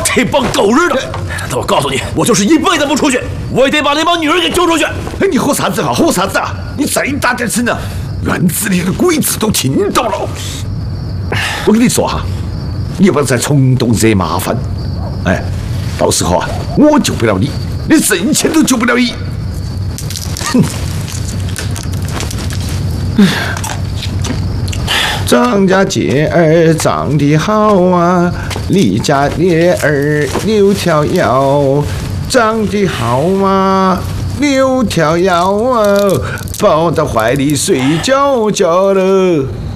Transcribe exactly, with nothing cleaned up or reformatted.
这帮狗日的！那我告诉你，我就是一辈子不出去，我也得把那帮女人给揪出去。 哎，你喝啥子啊？喝啥子啊？你再大点声啊！院子里的鬼子都听到了。我跟你说哈，你不要再冲动惹麻烦，哎，到时候啊，我救不了你，连挣钱都救不了你。哼！张家姐儿长得好啊，李家烈儿六条腰，长得好啊，六条腰啊，抱到怀里睡觉觉了。